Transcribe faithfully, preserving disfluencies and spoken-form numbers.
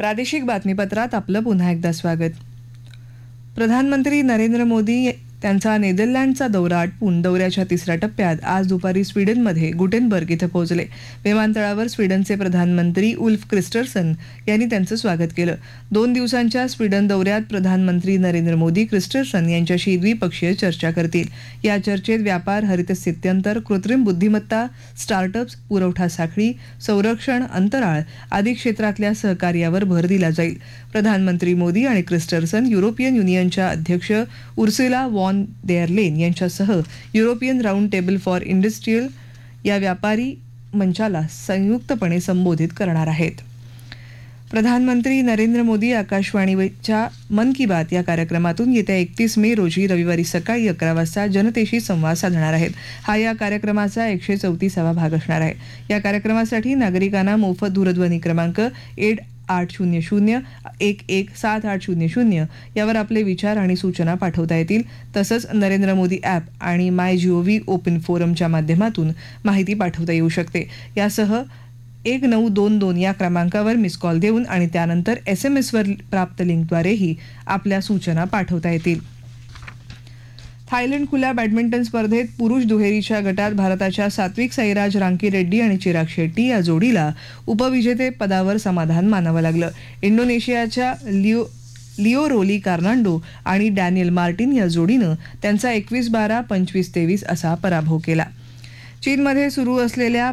प्रादेशिक बातमीपत्रात आपलं पुन्हा एकदा स्वागत. प्रधानमंत्री नरेंद्र मोदी त्यांचा नेदरलँडचा दौरा आटपून दौऱ्याच्या तिसऱ्या टप्प्यात आज दुपारी स्वीडनमध्ये गुटेनबर्ग इथं पोहोचले. विमानतळावर स्वीडनचे प्रधानमंत्री उल्फ क्रिस्टर्सन यांनी त्यांचं स्वागत केलं. दोन दिवसांच्या स्वीडन दौऱ्यात प्रधानमंत्री नरेंद्र मोदी क्रिस्टर्सन यांच्याशी द्विपक्षीय चर्चा करतील. या चर्चेत व्यापार, हरित स्थित्यंतर, कृत्रिम बुद्धिमत्ता, स्टार्टअप्स, पुरवठा साखळी, संरक्षण, अंतराळ आदी क्षेत्रातल्या सहकार्यावर भर दिला जाईल. प्रधानमंत्री मोदी आणि क्रिस्टर्सन युरोपियन युनियनच्या अध्यक्ष उर्सुला वॉन देर लेन यांच्यासह European round table for industrial या व्यापारी मंचाला संयुक्तपणे संबोधित करणार आहेत. प्रधानमंत्री नरेंद्र मोदी आकाशवाणीच्या मन की बात या कार्यक्रमातून येत्या एकतीस मे रोजी रविवारी सकाळी अकरा वाजता जनतेशी संवाद साधणार आहेत. हा या कार्यक्रमाचा एकशे चौतीसावा भाग असणार आहे. या कार्यक्रमासाठी नागरिकांना मोफत दूरध्वनी क्रमांक एट आठ शून्य शून्य एक एक सात आठ शून्य शून्य यावर आपले विचार आणि सूचना पाठवता येतील. तसंच नरेंद्र मोदी ॲप आणि माय जीओव्ही ओपन फोरमच्या माध्यमातून माहिती पाठवता येऊ शकते. यासह एक नऊ दोन दोन या क्रमांकावर मिस कॉल देऊन आणि त्यानंतर एस एम एसवर प्राप्त लिंकद्वारेही आपल्या सूचना पाठवता येतील. थायलंड खुल्या बॅडमिंटन स्पर्धेत पुरुष दुहेरीच्या गटात भारताच्या सात्विक साईराज रांकीरेड्डी आणि चिराग शेट्टी या जोडीला उपविजेते पदावर समाधान मानावं लागलं. इंडोनेशियाच्या लिओ लिओ रोली कार्नांडो आणि डॅनियल मार्टिन या जोडीनं त्यांचा एकवीस बारा पंचवीस तेवीस असा पराभव केला. चीनमध्ये सुरू असलेल्या